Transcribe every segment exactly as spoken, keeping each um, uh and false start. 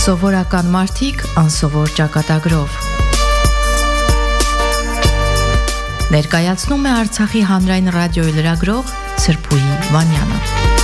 Սովորական մարդիկ անսովոր ճակատագրով։ Ներկայացնում է Արցախի հանրային ռադիոյի լրագրող Սրփուհի Վանյանը։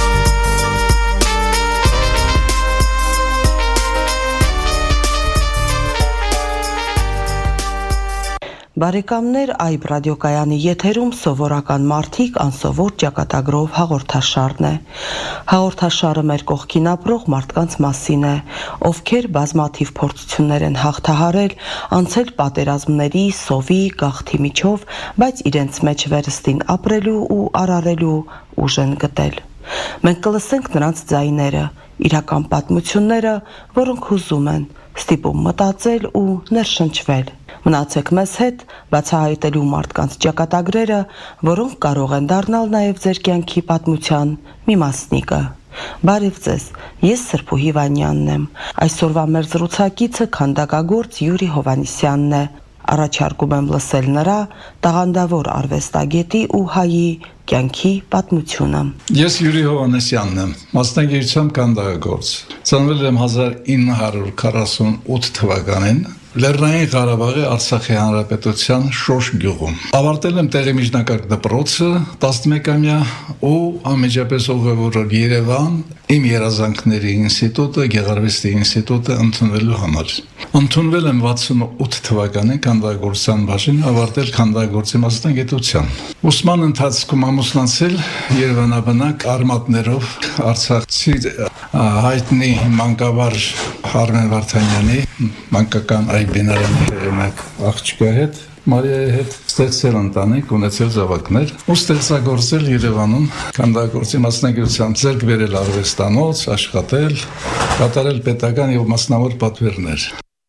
Բարեկամներ, այբ ռադիոկայանի եթերում սովորական մարդիկ անսովոր ճակատագրով հաղորդաշարն է։ Հաղորդաշարը մեր կողքին ապրող մարդկանց մասին է, ովքեր բազմաթիվ փորձություններ են հաղթահարել, անցել պատերազմների, սովի, գաղթի միջով, բայց իրենց մեջ վերստին ապրելու ու արարելու ուժ են գտել։ Մենք կլսենք նրանց ձայները, իրական պատմությունները, որոնք հուզում են, ստիպում մտածել ու ներշնչվել։ Մնացեք մեզ հետ, բացահայտելու մարդկանց ճակատագրերը, որոնք կարող են դառնալ նաև ձեր կյանքի պատմության մի մասնիկը։ Բարև ձեզ, ես Սրփուհի Վանյանն եմ։ Այսօրվա մեր զրուցակիցը քանդակագործ Յուրի Հովհաննիսյանն է։ Առաջարկում եմ լսել նրա տաղանդավոր արվեստագետի ու հայի կյանքի պատմությունը։ Ես Յուրի Հովհաննիսյանն եմ, մասնագիտությամբ քանդակագործ։ Ծնվել եմ հազար ինը հարյուր քառասունութ թվականին Լեռնային Ղարաբաղի Արցախի Հանրապետության Շոշ գյուղում։ Ավարտել եմ տեղի միջնակարգ դպրոցը տասնմեկամյա ու անմիջապես ուղևորել Երևան իմ երազանքների ինստիտուտը, Գեղարվեստի ինստիտուտը ընդունվելու համար։ Ընդունվել եմ վաթսունութ թվականին քանդակագործության բաժին, ավարտել քանդակագործի մասնագիտությամբ։ Ուսման ընթացքում ամուսնացել երևանաբնակ արմատներով արցախցի հայտնի մանկավար Արմեն Վարդանյանի մանկական այբինարանի հեղինակ աղջկա հետ, Մարիայի հետ ստեղծել ընտանիք, ունեցել զավակներ ու ստեղծագործել Երևանում քանդակագործի մասնագիտությամբ, ձեռք բերել արվեստանոց, աշխատել, կատարել պետական եւ մասնավոր պատվերներ։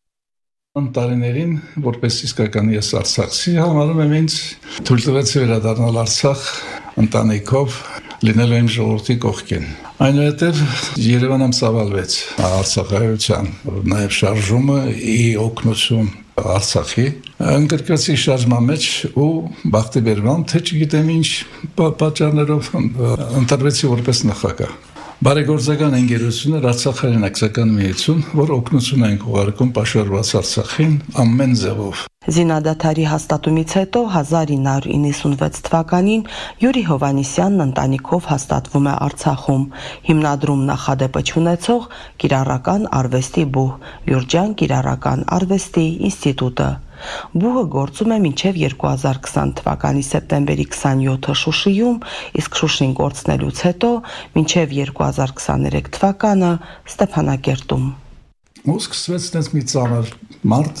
Տարիներին, որպես իսկական ես արցախցի, համարում եմ ինձ թույլ տվեց վերադառնալ Արցախ ընտանիքով, լինելու իմ ժողովրդի կողքին։ Այնուհետև Երևանում ծավալվեց արցախայության, նաև շարժումը, ի օգնություն Արցախի, ընկրկվեցի շարժման մեջ ու բախտի բերմամբ, թե չգիտեմ ինչ պատճառներով ընտրվեցի որպես նախագահ։ Բարեգործական ընկերություններ Արցախային ակցիական միություն, որ օգնություն են ուղարկում պաշարված Արցախին ամեն ձևով։ Զինադադարի հաստատումից հետո հազար ինը հարյուր իննսունվեց թվականին Յուրի Հովհաննիսյանն ընտանիքով հաստատվում է Արցախում, հիմնադրում նախադեպը չունեցող կիրառական արվեստի բուհ, Լյուրջան կիրառական արվեստի ինստիտուտը։ Բուհը գործում է մինչև երկու հազար քսան թվականի սեպտեմբերի քսանյոթը Շուշիում, իսկ Շուշին կորցնելուց հետո մինչև երկու հազար քսաներեք թվականը Ստեփանակերտում։ Ու սկսվեց դες մի ծանր մարտ,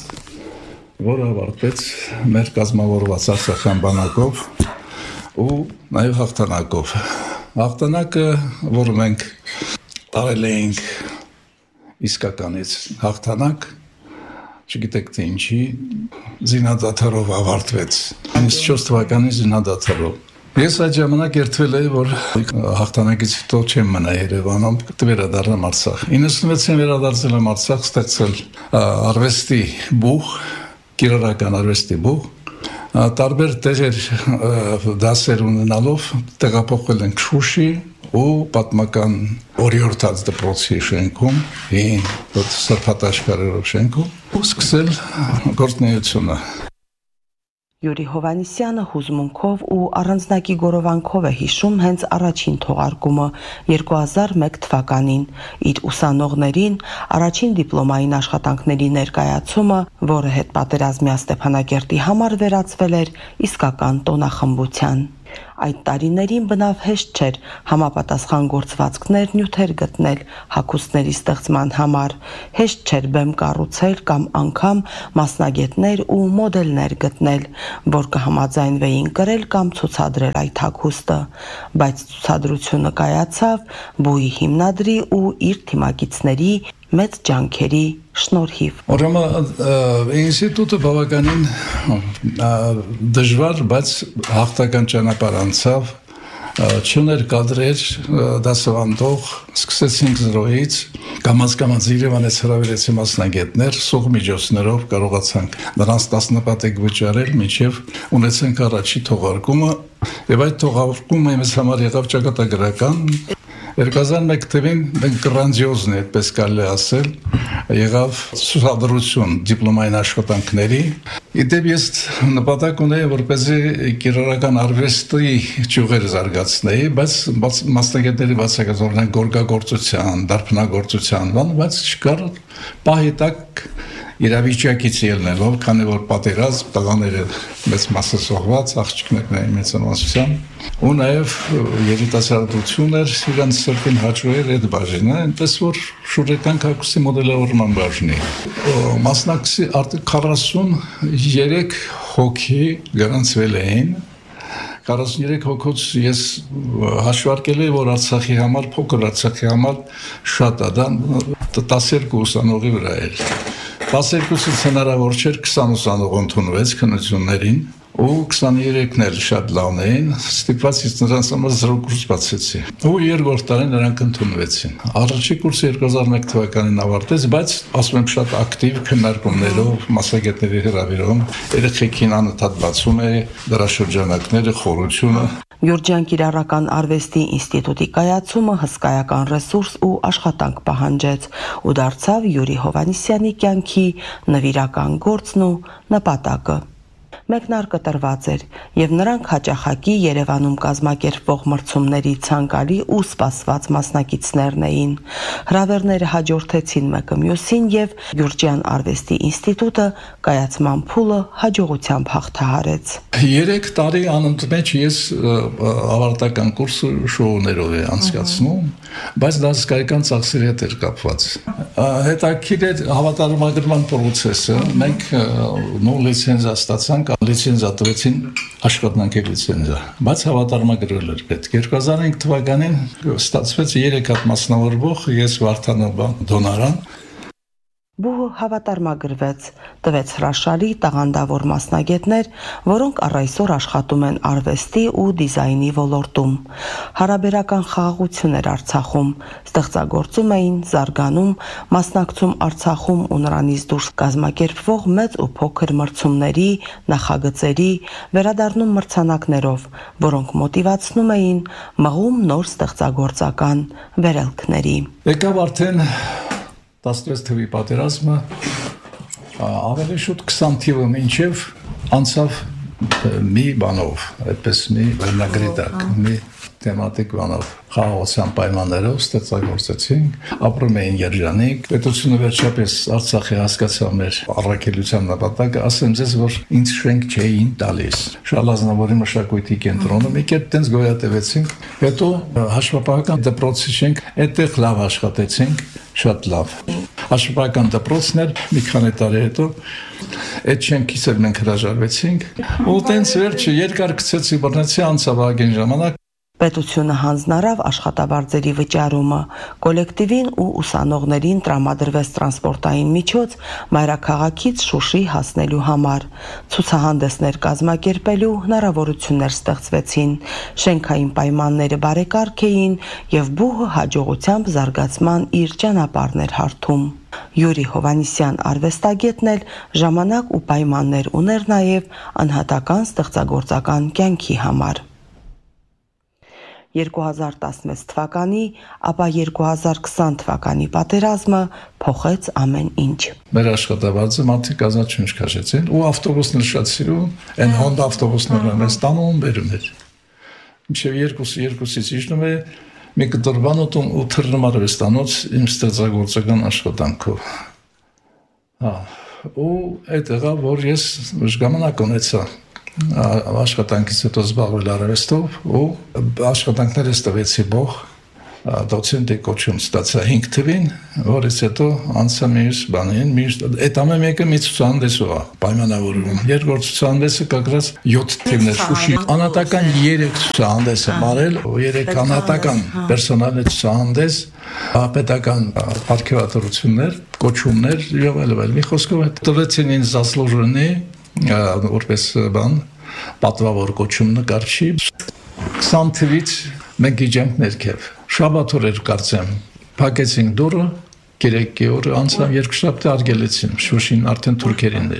որը ավարտվեց մեր կազմավորված արցախյան բանակով ու նաև հաղթանակով։ Հաղթանակը, որ մենք տարել էինք իսկականից հաղթանակ, չգիտեք թե ինչի, զինադադարով ավարտվեց, իննսունչորս թվականի զինադադարով։ Ես այդ ժամանակ երդվել էի, որ հաղթանակից հետո չեմ մնա Երևանում, կվերադառնամ Արցախ։ իննսունվեցին վերադարձել եմ Արցախ, ստեղծել արվեստի բուհ, կիրառական արվեստի բուհ, տարբեր տեղեր դասեր ունենալով տեղափոխվել ենք Շուշի ու պատմական օրիորդաց դպրոցի շենքում, հին սրբատաշկարերով շենքում ու սկսել գործունեությունը։ Յուրի Հովհաննիսյանը հուզմունքով ու առանձնակի գորովանքով է հիշում հենց առաջին թողարկումը երկու հազար մեկ թվականին, իր ուսանողներին առաջին դիպլոմային աշխատանքների ներկայացումը, որը հետպատերազմյա Ստեփանակերտի համար վերածվել էր իսկական տոնախմբության։ Այդ տարիներին բնավ հեշտ չէր համապատասխան գործվածքներ նյութեր գտնել հագուստների ստեղծման համար, հեշտ չէր բեմ կառուցել կամ անգամ մասնագետներ ու մոդելներ գտնել, որ կհամաձայնվեին կրել կամ ցուցադրել այդ հագուստը, բայց ցուցադրությունը կայացավ բուհի հիմնադրի ու իր թիմակիցների մեծ ջանքերի շնորհիվ։ Ուրեմն ինստիտուտը բավականին դժվար, բայց հաղթական ճանապարհ անցավ, չուներ կադրեր, դասավանդող, սկսեցինք զրոյից, կամաց-կամաց Երևանից հրավիրեցի մասնագետներ, սուղ միջոցներով կարողացանք նրանց տասնապատիկ վճարել, մինչև ունեցենք առաջի թողարկումը, եւ այդ թողարկումը մեզ համար եղավ ճակատագրական։ երկու հազար մեկ թվականին մենք գրանձիոզն է, այդպես կարելի ասել, եղավ ցուցադրություն դիպլոմային աշխատանքների։ Իդեպ ես նպատակ ունեի, որպեսզի կիրառական արվեստի ճյուղերը զարգացնեի, բայց մասնագետների բացակայած օրինակ գորգագործության, դարբնագործության, բայց չկար պահի տակ իրավիճակից ելնելով, քանի որ պատերազմ, տղաները մեծ մասը սողված, աղջիկներն էին մեծամասնությամբ, ու նաև երիտասարդություն էր, իրանց սրտին հաճույք էր այդ բաժինը, այնպես որ շուրջական քաղաքացի մոդելավորման բաժնի։ Մասնակցի արդեն քառասուներեք հոգի գրանցվել էին, քառասուներեք հոգուց ես հաշվարկել եմ, որ Արցախի համար, փոքր Արցախի համար շատ է, դա տասներկու ուսանողի վրա էր։ տասներկուսից հնարավոր չէր քսան ուսանող ընդունվեց քննություններին ու քսաներեքն էլ շատ լավն էին, ստիպված նրանց համար զրո կուրս բացեցի։ Ու երկրորդ տարին նրանք ընդունվեցին։ Առաջին կուրսը երկու հազար մեկ թվականին ավարտեց, բայց ասում եմ շատ ակտիվ քննարկումներով, մասնագետների հրավիրում, երեխեքին անընդհատ բացում է դարաշրջանակները, խորությունը։ Գյուրջյան կիրառական արվեստի ինստիտուտի կայացումը հսկայական ռեսուրս ու աշխատանք պահանջեց ու դարձավ Յուրի Հովհաննիսյանի կյանքի նվիրական գործն ու նպատակը։ Մեկնարկը տրված էր, եւ նրանք հաճախակի Երևանում կազմակերպվող մրցումների ցանկալի ու սպասված մասնակիցներն էին։ Հրավերները հաջորդեցին մեկը մյուսին եւ Գյուրջյան արվեստի ինստիտուտը կայացման փուլը հաջողությամբ հաղթահարեց։ Երեք տարի անընդմեջ ես ավարտական կուրսը շոուներով եմ անցկացնում, բայց դա հսկայական ծախսերի հետ էր կապված։ Հետաքրքիր է հավատարմագրման process-ը, մենք նույն լիցենզիա ստացանք, լիցենզիա տվեցին աշխատանքի լիցենզիա, բայց հավատարմագրել էր պետք։ երկու հազար հինգ թվականին ստացվեց երեք հատ մասնավորվող, ես Վարդանով դոնարան։ Բուհը հավատարմագրվեց, տվեց հրաշալի տաղանդավոր մասնագետներ, որոնք առ այսօր աշխատում են արվեստի ու դիզայնի ոլորտում։ Հարաբերական խաղաղություն էր Արցախում, ստեղծագործում էին, զարգանում, մասնակցում Արցախում ու նրանից դուրս կազմակերպվող մեծ ու փոքր մրցումների, նախագծերի, վերադառնում մրցանակներով, որոնք մոտիվացնում էին մղում նոր ստեղծագործական վերելքների։ Եկավ արդեն տասնվեց թվականի պատերազմը, ավելի շուտ քսան թիվը մինչև անցավ մի բանով, այդպես մի վերնագրի տակ, մի թեմատիկ բանով, խաղաղության պայմաններով ստեղծագործեցինք, ապրում էին երջանիկ, պետությունը վերջապես Արցախի հասկացավ մեր առաքելության նպատակը, ասեմ ձեզ, որ ինձ շենք չէին տալիս։ Շալազնավորի մշակույթի կենտրոնը մի կերպ տենց գոյատևեցինք, հետո հաշվապահական դպրոցի շենք, այդտեղ լավ աշխատեցինք, շատ լավ։ Հաշվապահական դպրոցն էր, մի քանի տարի հետո այդ շենքից էլ մենք հրաժարվեցինք, ու տենց վերջը երկար գցեցի բռնեցի անցավ ագին ժամանակ։ Պետությունը հանձնարավ աշխատավարձերի վճարումը, կոլեկտիվին ու ուսանողներին տրամադրվեց տրանսպորտային միջոց մայրաքաղաքից Շուշի հասնելու համար, ցուցահանդեսներ կազմակերպելու հնարավորություններ ստեղծվեցին, շենքային պայմանները բարեկարգ էին եւ բուհը հաջողությամբ զարգացման իր ճանապարհն էր հարթում։ Յուրի Հովհաննիսյան արվեստագետն էլ ժամանակ ու պայմաններ ուներ նաեւ անհատական ստեղծագործական կյանքի համար։ երկու հազար տասնվեց թվականի, ապա երկու հազար քսան թվականի պատերազմը փոխեց ամեն ինչ։ Մեր աշխատավարձը մարդիկ ազատ չունչ քաշեցին ու ավտոբուսն էլ շատ սիրում, այն Honda ավտոբուսներն են ստանում բերում էր։ Մինչև երկուսը երկուսից իջնում է մի կտրվանոթում ու թռնում արվեստանոց իմ ստեղծագործական աշխատանքով։ Հա, ու այդ եղավ, որ ես ժամանակ ունեցա աշխատանքից հետո զբաղվել արվեստով ու աշխատանքներս տվեցի բող, դոցենտի կոչում ստացա հինգ թվին, որից հետո անցա մյուս բանին, մյուս այդ ամեն մեկը մի ցուցահանդեսով է պայմանավորվում։ Երկրորդ ցուցահանդեսը կակրած յոթ թիվն էր Շուշի, անհատական երեք ցուցահանդես եմ արել, երեք անհատական պերսոնալ ցուցահանդես, պետական պարգևատրություններ, կոչումներ եւ այլն։ Մի խոսքով տվեցին ինձ զասլուժնի որպես բան, պատվավոր կոչում նկարչի, քսան թվից մենք իջանք ներքև, շաբաթօր էր կարծեմ, փակեցինք դուռը, երեկի օրը անցավ երկուշաբթի արգելեցին, Շուշին արդեն թուրքերին էր։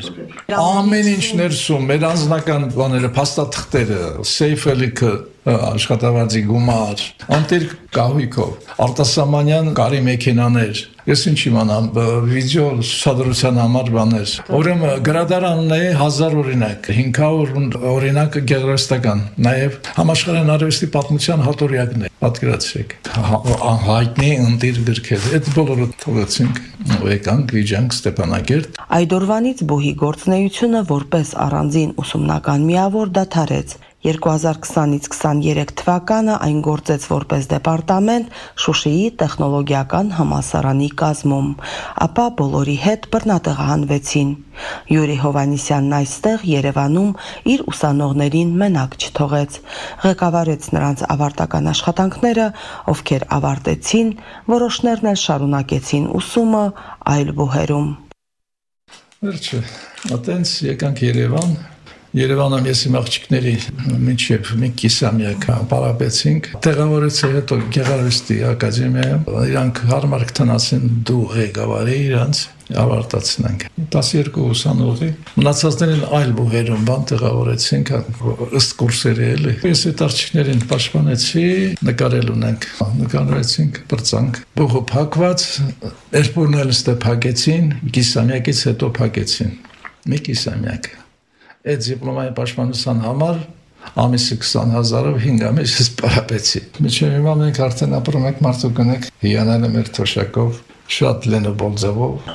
Ամեն ինչ ներսում, մեր անձնական բաները, փաստաթղթերը, սեյֆելիքը, աշխատավարձի գումար, անտեր կահույքով, արտասահմանյան կարի մեքենաներ, ես ինչ իմանամ, վիդեո ցուցադրության համար բաներ։ Ուրեմն գրադարանն է հազար օրինակ, հինգ հարյուր օրինակ գեղարվեստական, նաև համաշխարհային արվեստի պատմության հատորյակն է, պատկերացրեք։ Հայտնի ընտիր գրքեր, այդ բոլորը թողեցինք, եկանք Վիճանք Ստեփանակերտ։ Այդ օրվանից բուհի գործունեությունը որպես առանձին ուսումնական միավոր դադարեց։ երկու հազար քսանից քսաներեք թվականը այն գործեց որպես դեպարտամենտ Շուշիի տեխնոլոգիական համալսարանի կազմում, ապա բոլորի հետ բռնատեղահանվեցին։ Յուրի Հովհաննիսյանն այստեղ Երևանում իր ուսանողներին մենակ չթողեց, ղեկավարեց նրանց ավարտական աշխատանքները, ովքեր ավարտեցին, որոշներն էլ շարունակեցին ուսումը այլ բուհերում։ Վերջը, այտենց եկանք Երևան։ Երևանում ես իմ աղջիկների մինչև մի կիսամյակ պարապեցինք, տեղավորեցի հետո Գեղարվեստի ակադեմիայում, իրանք հարմար կթնացին դու ղեկավարի իրանց ավարտացնենք։ տասներկու ուսանողի, մնացածներին այլ բուհերում բան տեղավորեցինք, ըստ կուրսերի էլի։ Ես այդ աղջիկներին պաշտպանեցի, նկարել ունենք, նկարեցինք, բրծանք։ Բուհը փակված, երբուրն էլ ստե փակեցին, կիսամյակից հետո փակեցին։ Մի կիսամյակ։ Այդ դիպլոմայի պաշտպանության համար ամիսը քսան հազարով հինգ ամիս ես պարապեցի։ Մինչև հիմա մենք արդեն ապրում ենք մարդուկնեք հիանալի մեր թոշակով, շատ լենոբոլ ձևով։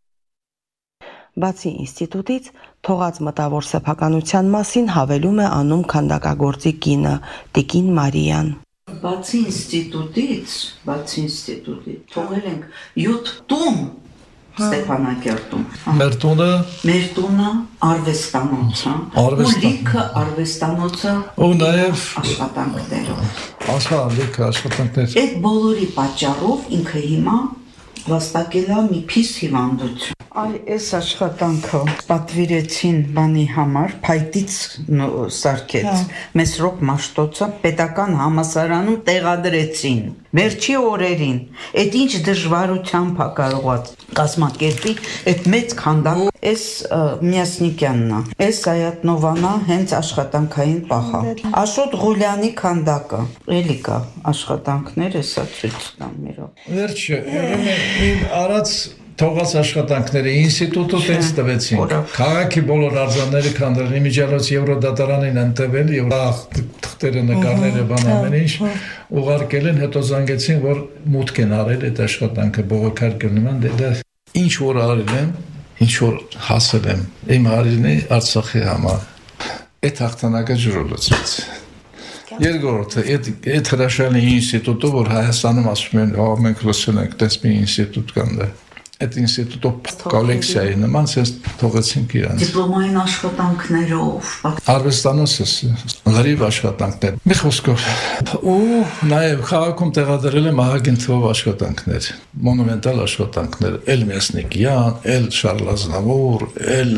Բացի ինստիտուտից, թողած մտավոր սեփականության մասին հավելում է անում քանդակագործի կինը Տիկին Մարիան։ Բացի ինստիտուտից, բացի ինստիտուտից, թողել ենք յոթ տուն Ստեփանակերտում։ Մեր տունը, մեր տունը արվեստանոցը, ու լիքը արվեստանոցը ու նաև աշխատանքներով։ Աշխարհ լիքը աշխատանքներ։ Այդ բոլորի պատճառով ինքը հիմա վաստակել է մի փիս հիվանդություն։ Այ այս աշխատանքը պատվիրեցին բանի համար, փայտից սարքեց, Մեսրոպ Մաշտոցը պետական համալսարանում տեղադրեցին։ Վերջի օրերին, այդ ինչ դժվարությամբ է կարողած կազմակերպի, այդ մեծ քանդակ, այս Միասնիկյանն է, այս Սայատնովանա հենց աշխատանքային պահա։ Աշոտ Ղուլյանի քանդակը, էլի կա աշխատանքներ, հեսա ցույց տամ մերով։ Վերջը, իմ արած թողած աշխատանքները ինստիտուտը տես տվեցին։ Քաղաքի բոլոր արձանները քանդել, իմիջիալոց Եվրոդատարանին են տվել, եւ թղթերը, նկարները, բան ամեն ինչ ուղարկել են, հետո զանգեցին, որ մուտք են արել այդ աշխատանքը բողոքարկել նման, դա ինչ որ արել եմ, ինչ որ հասել եմ, իմ հարիրնի Արցախի համար։ Այդ հաղթանակը ջրով լցվեց։ Երկրորդը, այդ հրաշալի ինստիտուտը, որ Հայաստանում ասում են, մենք լսել ենք, տես մի ինստիտուտ կան դա։ Այդ ինստիտուտով կոլեկցիայի նման ցես թողեցինք իրան։ Դիպլոմային աշխատանքներով, արվեստանոցս, լրիվ աշխատանքներ։ Մի խոսքով, ու նաև քաղաքում տեղադրել եմ ահագին թվով աշխատանքներ, մոնումենտալ աշխատանքներ, էլ Միասնիկյան, էլ Շարլ Ազնավուր, էլ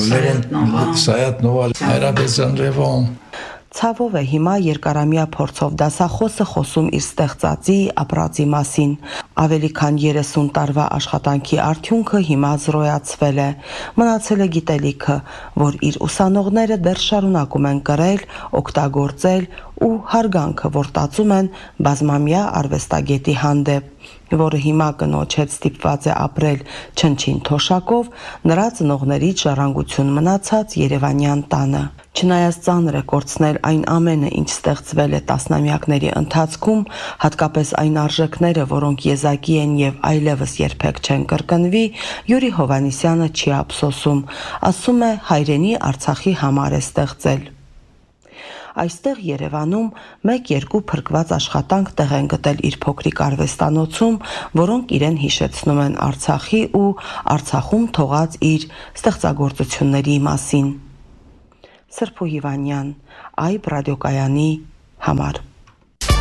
Լևոն Սայատնովա, Հայրաբեզյան Լևոն։ Ցավով է հիմա երկարամյա փորձով դասախոսը խոսում իր ստեղծածի ապրածի մասին։ Ավելի քան երեսուն տարվա աշխատանքի արդյունքը հիմա զրոյացվել է։ Մնացել է գիտելիքը, որ իր ուսանողները դեռ շարունակում են կրել, օգտագործել ու հարգանքը, որ տածում են բազմամյա արվեստագետի հանդեպ, որը հիմա կնոջ հետ ստիպված է ապրել չնչին թոշակով, նրա ծնողներից ժառանգություն մնացած Երևանյան տանը։ Չնայած ծանր է կորցնել այն ամենը, ինչ ստեղծվել է տասնամյակների ընթացքում, հատկապես այն արժեքները, որոնք եզակի են եւ այլևս երբեք չեն կրկնվի, Յուրի Հովհաննիսյանը չի ափսոսում, ասում է հայրենի Արցախի համար է ստեղծել։ Այստեղ Երևանում մեկ-երկու փրկված աշխատանք տեղ են գտել իր փոքրիկ արվեստանոցում, որոնք իրեն հիշեցնում են Արցախի ու Արցախում թողած իր ստեղծագործությունների մասին։ Սրփու Հիվանյան, Այբ ռադիոկայանի համար։